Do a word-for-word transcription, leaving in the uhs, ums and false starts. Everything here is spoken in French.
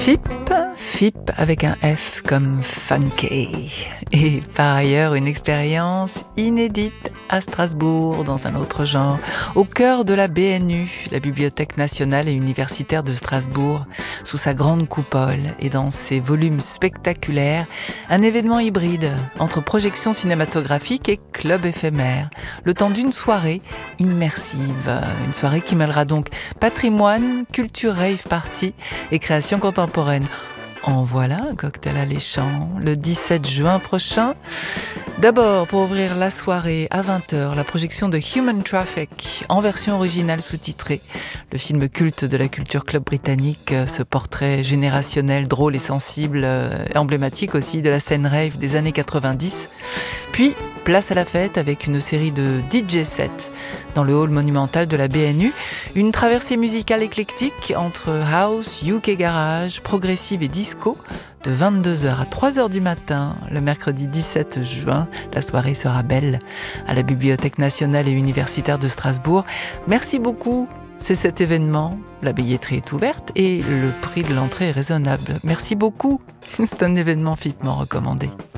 F I P, F I P avec un F comme funky. Et par ailleurs, une expérience inédite à Strasbourg, dans un autre genre, au cœur de la B N U, la Bibliothèque nationale et universitaire de Strasbourg, sous sa grande coupole et dans ses volumes spectaculaires, un événement hybride entre projection cinématographique et club éphémère, le temps d'une soirée immersive, une soirée qui mêlera donc patrimoine, culture rave party et création contemporaine. En voilà un cocktail alléchant, le dix-sept juin prochain. D'abord, pour ouvrir la soirée à vingt heures, la projection de Human Traffic en version originale sous-titrée. Le film culte de la culture club britannique, ce portrait générationnel, drôle et sensible, emblématique aussi de la scène rave des années quatre-vingt-dix. Puis, place à la fête avec une série de D J sets dans le hall monumental de la B N U. Une traversée musicale éclectique entre house, U K garage, progressive et disco de vingt-deux heures à trois heures du matin, le mercredi dix-sept juin. La soirée sera belle à la Bibliothèque nationale et universitaire de Strasbourg. Merci beaucoup. C'est cet événement, la billetterie est ouverte et le prix de l'entrée est raisonnable. Merci beaucoup. C'est un événement F I P recommandé.